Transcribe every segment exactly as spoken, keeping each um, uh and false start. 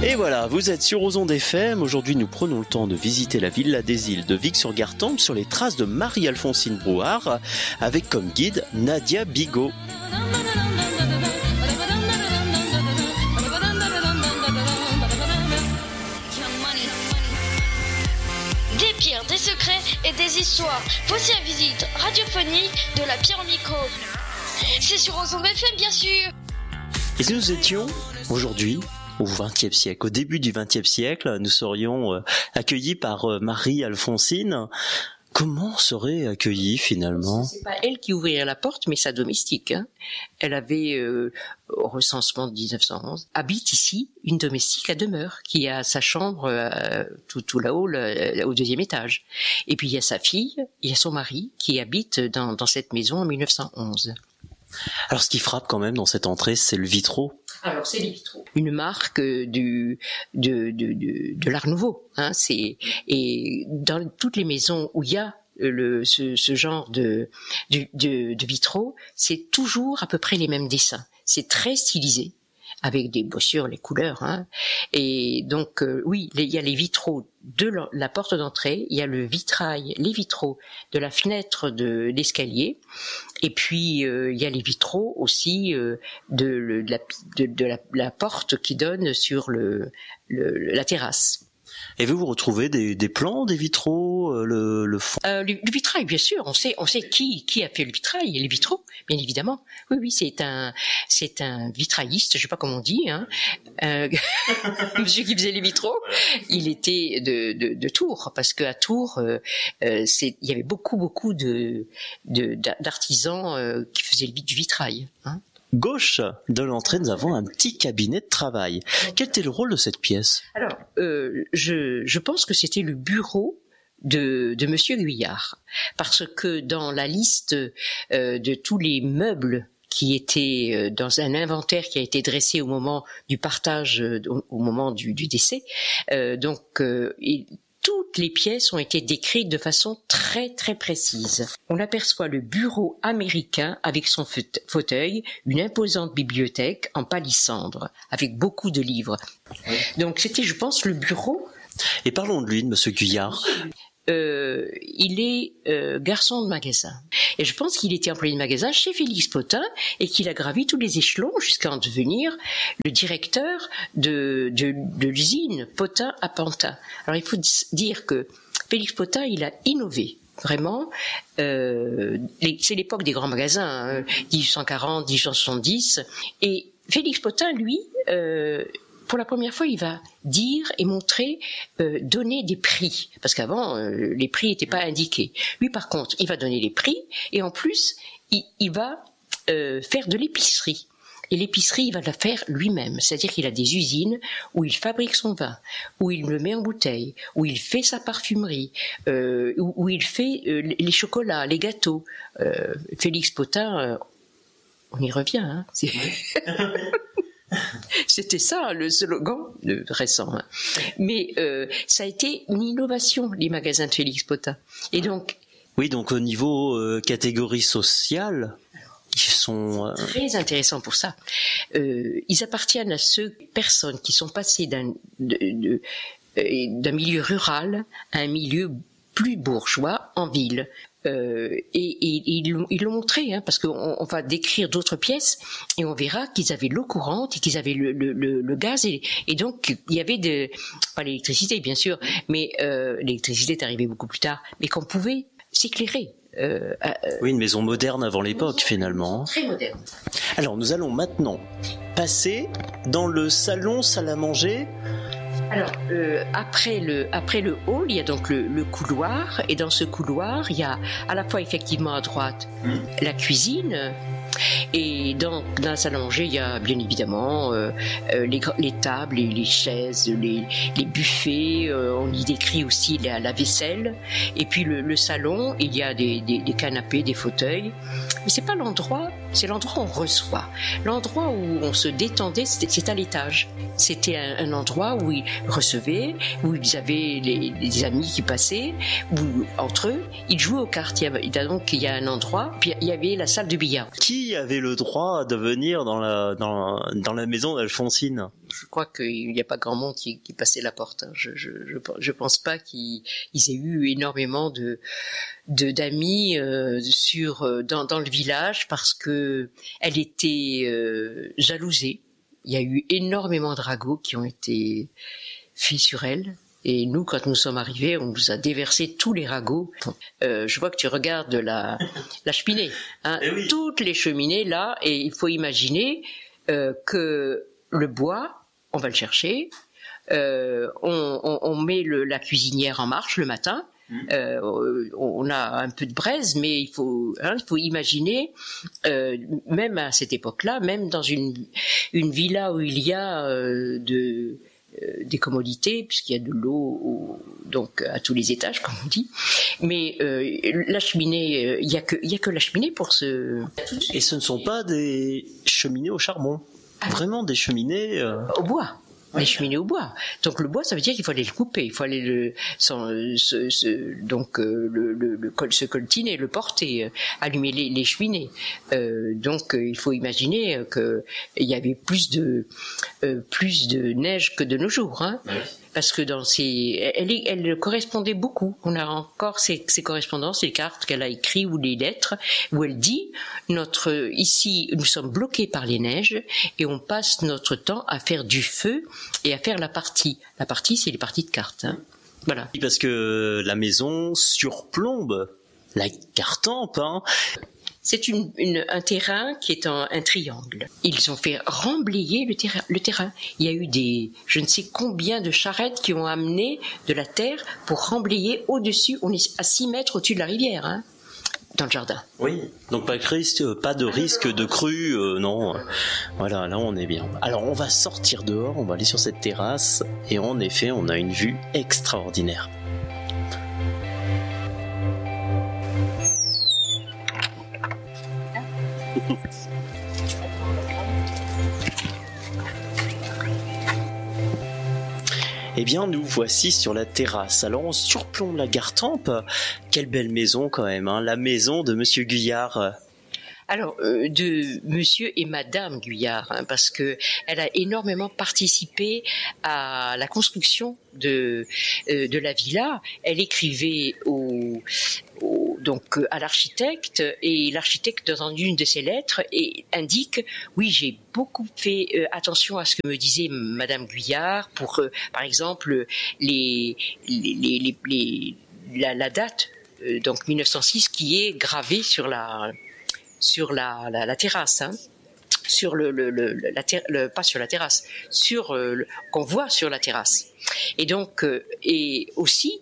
Et voilà, vous êtes sur Ozon F M. Aujourd'hui, nous prenons le temps de visiter la villa des îles de Vic-sur-Gartempe sur les traces de Marie-Alphonsine Brouard, avec comme guide Nadia Bigot. Des pierres, des secrets et des histoires. Voici la visite radiophonique de la pierre au micro. C'est sur Ozon F M, bien sûr. Et si nous étions aujourd'hui au vingtième siècle, au début du vingtième siècle, nous serions euh, accueillis par euh, Marie-Alphonsine. Comment serait accueillie finalement ? C'est pas elle qui ouvrirait la porte, mais sa domestique. Hein. Elle avait, euh, au recensement de dix-neuf cent onze, habite ici une domestique à demeure, qui a sa chambre euh, tout, tout là-haut, le, au deuxième étage. Et puis il y a sa fille, il y a son mari, qui habite dans, dans cette maison en dix-neuf cent onze. Alors ce qui frappe quand même dans cette entrée, c'est le vitraux. Alors c'est les vitraux. Une marque du de de de, de l'Art Nouveau. Hein, c'est et dans toutes les maisons où il y a le ce, ce genre de de, de de vitraux, c'est toujours à peu près les mêmes dessins. C'est très stylisé, avec des bossures, les couleurs. Hein. Et donc euh, oui, il y a les vitraux de la porte d'entrée, il y a le vitrail, les vitraux de la fenêtre de l'escalier, et puis euh, il y a les vitraux aussi euh, de, de, la, de, de la, la porte qui donne sur le, le, la terrasse. Et vous, vous retrouvez des, des plans, des vitraux, euh, le, le fond euh, le, le vitrail, bien sûr. On sait, on sait qui, qui a fait le vitrail, les vitraux, bien évidemment. Oui, oui, c'est un, c'est un vitrailliste, je sais pas comment on dit, hein. Euh, monsieur qui faisait les vitraux, il était de, de, de Tours, parce qu'à Tours, euh, c'est, il y avait beaucoup, beaucoup de, de d'artisans euh, qui faisaient le, du vitrail, hein. Gauche de l'entrée, nous avons un petit cabinet de travail. Quel était le rôle de cette pièce ? Alors, euh, je, je pense que c'était le bureau de, de Monsieur Guyard, parce que dans la liste euh, de tous les meubles qui étaient dans un inventaire qui a été dressé au moment du partage, au, au moment du, du décès, euh, donc euh, il, toutes les pièces ont été décrites de façon très très précise. On aperçoit le bureau américain avec son fauteuil, une imposante bibliothèque en palissandre, avec beaucoup de livres. Oui. Donc c'était, je pense, le bureau. Et parlons de lui, de Monsieur Guyard. Euh, il est euh, garçon de magasin. Et je pense qu'il était employé de magasin chez Félix Potin et qu'il a gravi tous les échelons jusqu'à en devenir le directeur de, de, de l'usine Potin à Pantin. Alors il faut dire que Félix Potin, il a innové. Vraiment, euh, les, c'est l'époque des grands magasins, hein, dix-huit cent quarante, dix-huit cent soixante-dix. Et Félix Potin, lui, euh, pour la première fois, il va dire et montrer, euh, donner des prix. Parce qu'avant, euh, les prix n'étaient pas indiqués. Lui, par contre, il va donner les prix et en plus, il, il va euh, faire de l'épicerie. Et l'épicerie, il va la faire lui-même. C'est-à-dire qu'il a des usines où il fabrique son vin, où il le met en bouteille, où il fait sa parfumerie, euh, où, où il fait euh, les chocolats, les gâteaux. Euh, Félix Potin, euh, on y revient, hein. C'est... C'était ça le slogan de récent, hein. Mais euh, ça a été une innovation, les magasins de Félix Potin. Et donc, oui, donc au niveau euh, catégorie sociale, ils sont euh... très intéressants pour ça. Euh, ils appartiennent à ceux personnes qui sont passées d'un de, de, d'un milieu rural à un milieu plus bourgeois en ville. Euh, et, et, et ils, l'ont, ils l'ont montré, hein, parce qu'on on va décrire d'autres pièces et on verra qu'ils avaient l'eau courante et qu'ils avaient le, le, le, le gaz et, et donc il y avait de, pas l'électricité bien sûr, mais euh, l'électricité est arrivée beaucoup plus tard, mais qu'on pouvait s'éclairer. Euh, euh, oui, une maison moderne avant l'époque finalement. Très moderne. Alors nous allons maintenant passer dans le salon salle à manger. Alors, euh, après le après le hall, il y a donc le, le couloir, et dans ce couloir, il y a à la fois effectivement à droite mmh. la cuisine, et dans, dans la salle à manger, il y a bien évidemment euh, euh, les, les tables, les, les chaises, les, les buffets, euh, on y décrit aussi la, la vaisselle, et puis le, le salon, il y a des, des, des canapés, des fauteuils, mais c'est pas l'endroit, c'est l'endroit où on reçoit. L'endroit où on se détendait, c'est, c'est à l'étage. C'était un, un endroit où ils recevaient, où ils avaient les, les amis qui passaient, où entre eux, ils jouaient aux cartes. Il y a, donc il y a un endroit, puis il y avait la salle de billard. Qui qui avait le droit de venir dans la, dans, dans la maison d'Alphonsine? Je crois qu'il n'y a pas grand monde qui, qui passait la porte. Je, je, je, je pense pas qu'ils ils aient eu énormément de, de d'amis euh, sur dans, dans le village parce que elle était euh, jalousée. Il y a eu énormément de ragots qui ont été faits sur elle. Et nous, quand nous sommes arrivés, on nous a déversé tous les ragots. Euh, je vois que tu regardes la, la cheminée. Hein, oui. Toutes les cheminées là, et il faut imaginer euh, que le bois, on va le chercher, euh, on, on, on met le, la cuisinière en marche le matin. Euh, on a un peu de braise, mais il faut, hein, il faut imaginer, euh, même à cette époque-là, même dans une, une villa où il y a euh, de Euh, des commodités, puisqu'il y a de l'eau au, donc à tous les étages, comme on dit. Mais euh, la cheminée, euh, il y a que il y a que la cheminée pour ce. Et ce ne sont pas des cheminées au charbon, ah, vraiment des cheminées euh... au bois. Les cheminées au bois. Donc le bois, ça veut dire qu'il faut aller le couper, il faut aller le, sans, ce, ce, donc euh, le, le, le col, se coltiner, le porter, euh, allumer les, les cheminées. Euh, donc euh, il faut imaginer euh, que il y avait plus de euh, plus de neige que de nos jours, hein. Oui. Parce que dans ces, elle, elle correspondait beaucoup. On a encore ces, ces correspondances, ces cartes qu'elle a écrites ou les lettres où elle dit notre ici nous sommes bloqués par les neiges et on passe notre temps à faire du feu et à faire la partie. La partie, c'est les parties de cartes. Hein. Voilà. Parce que la maison surplombe la Gartempe. Hein. C'est une, une, un terrain qui est un, un triangle. Ils ont fait remblayer le, terrain, le terrain. Il y a eu des, je ne sais combien de charrettes qui ont amené de la terre pour remblayer au-dessus. On est à six mètres au-dessus de la rivière, hein, dans le jardin. Oui. Donc pas de risque, pas de risque de crue, euh, non. Voilà, là on est bien. Alors on va sortir dehors, on va aller sur cette terrasse et en effet on a une vue extraordinaire. Eh bien, nous voici sur la terrasse. Alors, on surplombe la Gartempe. Quelle belle maison quand même, hein, la maison de Monsieur Guyard. Alors, euh, de Monsieur et Madame Guyard, hein, parce que elle a énormément participé à la construction de euh, de la villa. Elle écrivait au, au donc à l'architecte et l'architecte dans une de ses lettres et indique oui j'ai beaucoup fait euh, attention à ce que me disait Madame Guyard pour euh, par exemple les les les, les, les la, la date euh, donc mille neuf cent six qui est gravée sur la sur la, la, la terrasse, hein, sur le, le, le, la ter- le pas sur la terrasse, sur euh, le, qu'on voit sur la terrasse. Et donc, euh, et aussi,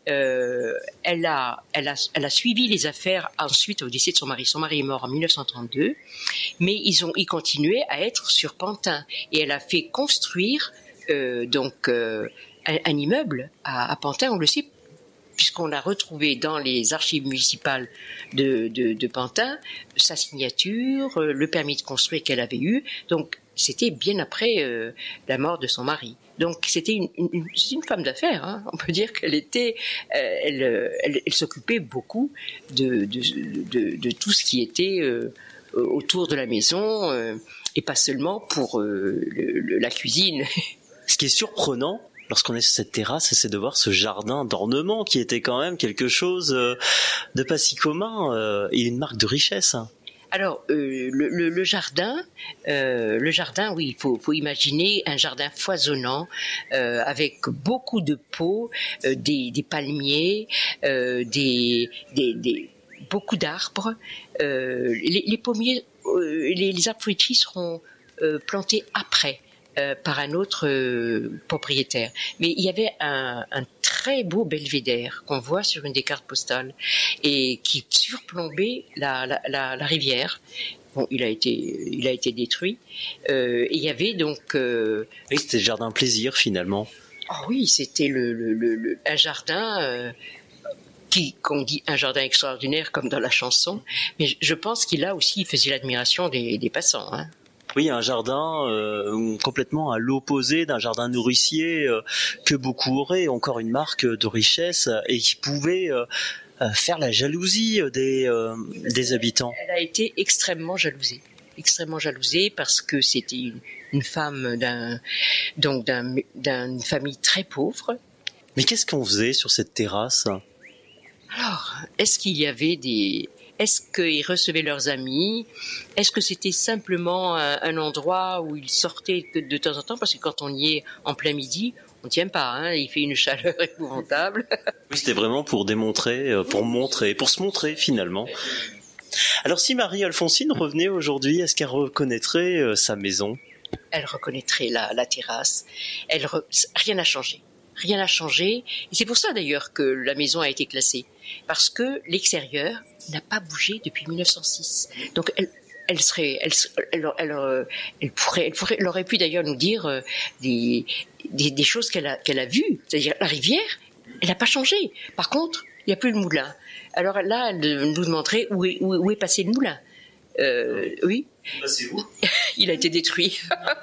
euh, elle a, elle a, elle a suivi les affaires ensuite au décès de son mari. Son mari est mort en mille neuf cent trente-deux, mais ils ont, ils continuaient à être sur Pantin. Et elle a fait construire euh, donc euh, un, un immeuble à, à Pantin. On le sait, puisqu'on a retrouvé dans les archives municipales de, de, de Pantin sa signature, le permis de construire qu'elle avait eu. Donc, c'était bien après euh, la mort de son mari. Donc, c'était une, une, une femme d'affaires. Hein. On peut dire qu'elle était, euh, elle, elle, elle s'occupait beaucoup de, de, de, de tout ce qui était euh, autour de la maison, euh, et pas seulement pour euh, le, le, la cuisine. Ce qui est surprenant, lorsqu'on est sur cette terrasse, c'est de voir ce jardin d'ornement qui était quand même quelque chose de pas si commun euh, et une marque de richesse. Alors euh, le, le, le jardin, euh, le jardin, oui, il faut, faut imaginer un jardin foisonnant euh, avec beaucoup de pots, euh, des, des palmiers, euh, des, des, des beaucoup d'arbres. Euh, les, les pommiers, euh, les, les arbres fruitiers seront euh, plantés après. Euh, par un autre euh, propriétaire. Mais il y avait un, un très beau belvédère qu'on voit sur une des cartes postales et qui surplombait la, la, la, la rivière. Bon, il a été, il a été détruit. Euh, et il y avait donc... Euh, oui, c'était le jardin plaisir finalement. Oh oui, c'était le, le, le, le, un jardin... Euh, qui, qu'on dit un jardin extraordinaire comme dans la chanson, mais je pense qu'il a aussi, il faisait l'admiration des, des passants, hein. Oui, un jardin euh, complètement à l'opposé d'un jardin nourricier euh, que beaucoup auraient, encore une marque de richesse et qui pouvait euh, euh, faire la jalousie des, euh, des habitants. Elle a été extrêmement jalousée, extrêmement jalousée parce que c'était une, une femme d'un, donc d'un, d'une famille très pauvre. Mais qu'est-ce qu'on faisait sur cette terrasse ? Alors, est-ce qu'il y avait des... Est-ce qu'ils recevaient leurs amis ? Est-ce que c'était simplement un, un endroit où ils sortaient de temps en temps ? Parce que quand on y est en plein midi, on ne tient pas, hein, il fait une chaleur épouvantable. Oui, c'était vraiment pour démontrer, pour montrer, pour se montrer finalement. Alors si Marie-Alphonsine revenait aujourd'hui, est-ce qu'elle reconnaîtrait euh, sa maison ? Elle reconnaîtrait la, la terrasse. Elle re... Rien n'a changé. Rien n'a changé. Et c'est pour ça d'ailleurs que la maison a été classée. Parce que l'extérieur n'a pas bougé depuis mille neuf cent six. Donc elle, elle serait, elle, elle, elle, elle pourrait, elle pourrait, elle aurait pu d'ailleurs nous dire euh, des, des, des choses qu'elle a, qu'elle a vues. C'est-à-dire la rivière, elle n'a pas changé. Par contre, il n'y a plus le moulin. Alors là, elle nous demanderait où est, où, où est passé le moulin. Euh, oui. C'est où ? Il a été détruit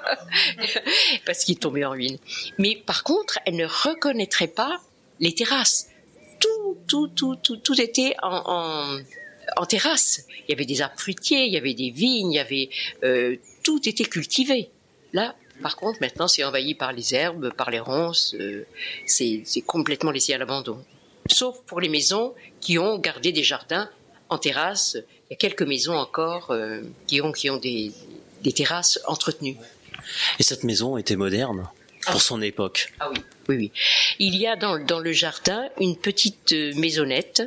parce qu'il est tombé en ruine. Mais par contre, elle ne reconnaîtrait pas les terrasses. Tout, tout, tout, tout, tout était en, en, en terrasse. Il y avait des arbres fruitiers, il y avait des vignes, il y avait euh, tout était cultivé. Là, par contre, maintenant, c'est envahi par les herbes, par les ronces. Euh, c'est, c'est complètement laissé à l'abandon. Sauf pour les maisons qui ont gardé des jardins en terrasse. Il y a quelques maisons encore euh, qui ont qui ont des, des terrasses entretenues. Et cette maison était moderne pour ah. son époque. Ah oui, oui, oui. Il y a dans dans le jardin une petite maisonnette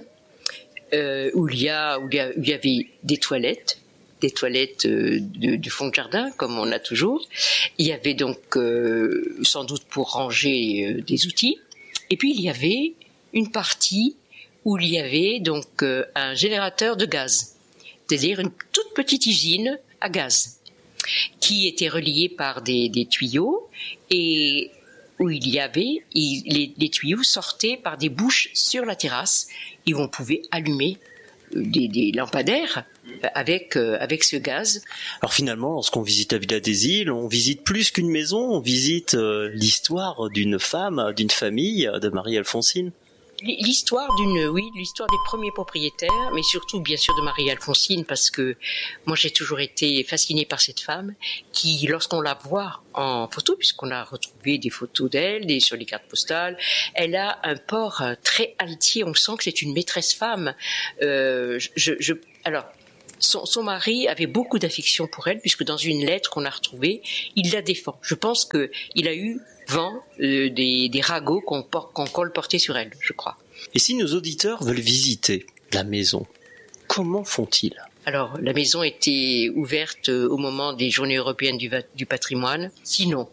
euh, où il y a où il y, a, où il y avait des toilettes, des toilettes euh, de, du fond de jardin comme on a toujours. Il y avait donc euh, sans doute pour ranger euh, des outils. Et puis il y avait une partie où il y avait donc euh, un générateur de gaz, c'est-à-dire une toute petite usine à gaz qui était reliée par des, des tuyaux et où il y avait il, les, les tuyaux sortaient par des bouches sur la terrasse et où on pouvait allumer des, des lampadaires avec euh, avec ce gaz. Alors finalement, lorsqu'on visite la Villa des Îles, on visite plus qu'une maison, on visite euh, l'histoire d'une femme, d'une famille, de Marie-Alphonsine. L'histoire d'une, oui, l'histoire des premiers propriétaires, mais surtout bien sûr de Marie-Alphonsine, parce que moi j'ai toujours été fascinée par cette femme qui, lorsqu'on la voit en photo, puisqu'on a retrouvé des photos d'elle, des sur les cartes postales, elle a un port très altier. On sent que c'est une maîtresse femme. Euh, je, je, alors. Son, son mari avait beaucoup d'affection pour elle, puisque dans une lettre qu'on a retrouvée, il la défend. Je pense qu'il a eu vent euh, des, des ragots qu'on, porte, qu'on colportait sur elle, je crois. Et si nos auditeurs veulent visiter la maison, comment font-ils ? Alors, la maison était ouverte au moment des Journées européennes du, va- du patrimoine. Sinon,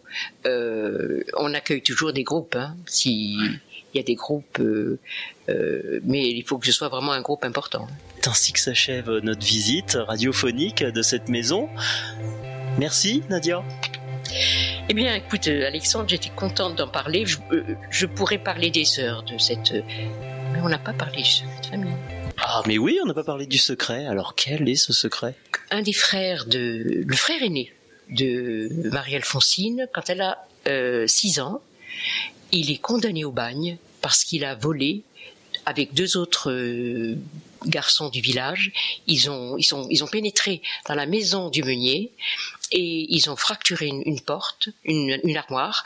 euh, on accueille toujours des groupes. Hein, si il y a des groupes, euh, euh, mais il faut que ce soit vraiment un groupe important. C'est ainsi que s'achève notre visite radiophonique de cette maison. Merci Nadia. Eh bien, écoute, Alexandre, j'étais contente d'en parler. Je, euh, je pourrais parler des heures de cette... Mais on n'a pas parlé de cette famille. Ah, mais oui, on n'a pas parlé du secret. Alors, quel est ce secret ? Un des frères de... Le frère aîné de Marie-Alphonsine, quand elle a euh, six ans, il est condamné au bagne parce qu'il a volé avec deux autres euh, garçons du village. Ils ont, ils, sont, ils ont pénétré dans la maison du meunier et ils ont fracturé une, une porte, une, une armoire,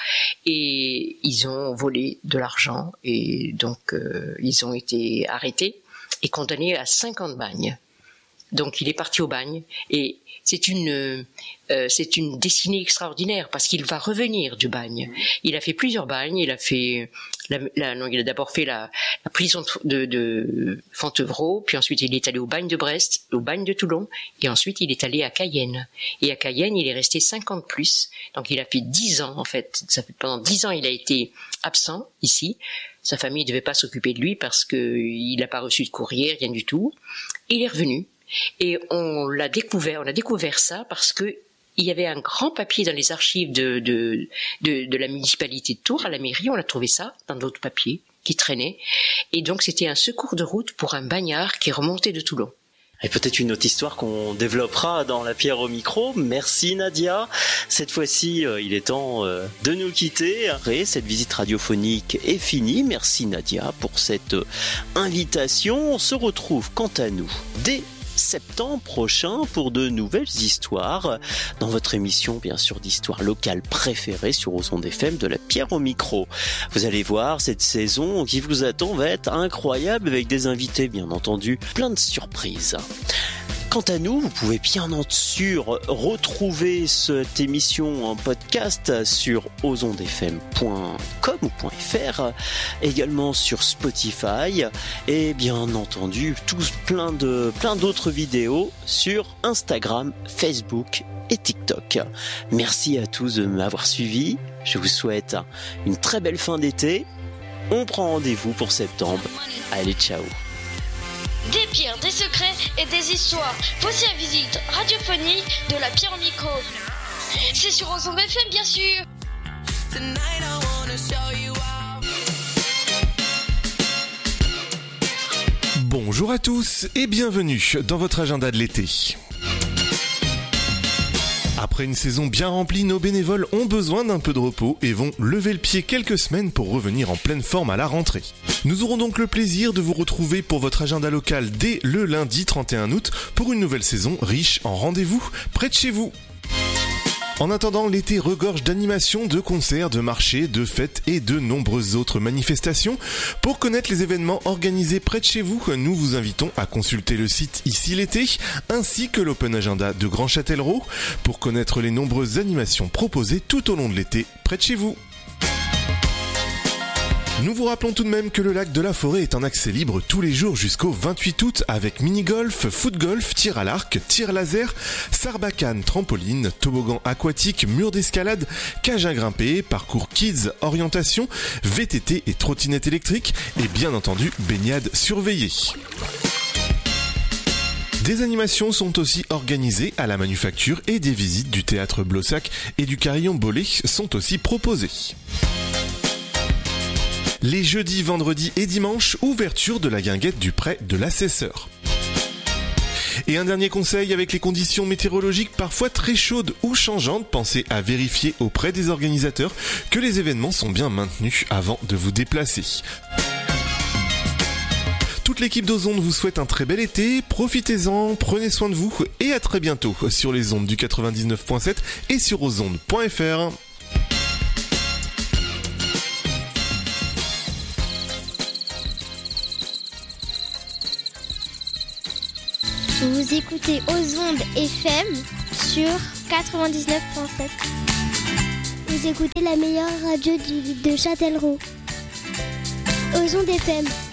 et ils ont volé de l'argent. Et donc, euh, ils ont été arrêtés et condamnés à cinq ans de bagne. Donc, il est parti au bagne et c'est une, euh, c'est une destinée extraordinaire parce qu'il va revenir du bagne. Il a fait plusieurs bagnes. Il a fait, la, la, non, il a d'abord fait la, la prison de, de Fontevraud, puis ensuite il est allé au bagne de Brest, au bagne de Toulon, et ensuite il est allé à Cayenne. Et à Cayenne, il est resté cinq ans de plus. Donc, il a fait dix ans en fait. Ça fait pendant dix ans, il a été absent ici. Sa famille ne devait pas s'occuper de lui parce que il n'a pas reçu de courrier, rien du tout. Il est revenu. Et on l'a découvert, on a découvert ça parce que il y avait un grand papier dans les archives de, de, de, de la municipalité de Tours, à la mairie, on a trouvé ça dans d'autres papiers qui traînaient. Et donc c'était un secours de route pour un bagnard qui remontait de Toulon. Et peut-être une autre histoire qu'on développera dans La Pierre au micro. Merci Nadia. Cette fois-ci, euh, il est temps euh, de nous quitter. Et cette visite radiophonique est finie. Merci Nadia pour cette euh, invitation. On se retrouve quant à nous dès septembre prochain pour de nouvelles histoires dans votre émission bien sûr d'histoire locale préférée sur Aux Ondes F M de La Pierre au micro. Vous allez voir, cette saison qui vous attend va être incroyable avec des invités bien entendu, plein de surprises. Quant à nous, vous pouvez bien sûr retrouver cette émission en podcast sur aux ondes f m point com ou .fr, également sur Spotify et bien entendu tous plein de plein d'autres vidéos sur Instagram, Facebook et TikTok. Merci à tous de m'avoir suivi. Je vous souhaite une très belle fin d'été. On prend rendez-vous pour septembre. Allez, ciao. Des pierres, des secrets et des histoires. Voici la visite radiophonique de La Pierre au micro. C'est sur Aux Ondes F M, bien sûr. Bonjour à tous et bienvenue dans votre agenda de l'été. Après une saison bien remplie, nos bénévoles ont besoin d'un peu de repos et vont lever le pied quelques semaines pour revenir en pleine forme à la rentrée. Nous aurons donc le plaisir de vous retrouver pour votre agenda local dès le lundi trente et un août pour une nouvelle saison riche en rendez-vous près de chez vous. En attendant, l'été regorge d'animations, de concerts, de marchés, de fêtes et de nombreuses autres manifestations. Pour connaître les événements organisés près de chez vous, nous vous invitons à consulter le site Ici l'été, ainsi que l'Open Agenda de Grand Châtellerault, pour connaître les nombreuses animations proposées tout au long de l'été près de chez vous. Nous vous rappelons tout de même que le lac de la Forêt est en accès libre tous les jours jusqu'au vingt-huit août avec mini-golf, foot-golf, tir à l'arc, tir laser, sarbacane, trampoline, toboggan aquatique, mur d'escalade, cage à grimper, parcours kids, orientation, V T T et trottinette électrique et bien entendu baignade surveillée. Des animations sont aussi organisées à la Manufacture et des visites du théâtre Blossac et du Carillon Bollé sont aussi proposées. Les jeudis, vendredis et dimanches, ouverture de la guinguette du pré de l'Assesseur. Et un dernier conseil, avec les conditions météorologiques parfois très chaudes ou changeantes, pensez à vérifier auprès des organisateurs que les événements sont bien maintenus avant de vous déplacer. Toute l'équipe d'Aux Ondes vous souhaite un très bel été, profitez-en, prenez soin de vous et à très bientôt sur les ondes du quatre-vingt-dix-neuf point sept et sur aux ondes point f r. Vous écoutez Aux Ondes F M sur quatre-vingt-dix-neuf point sept. Vous écoutez la meilleure radio du, de Châtellerault. Aux Ondes F M.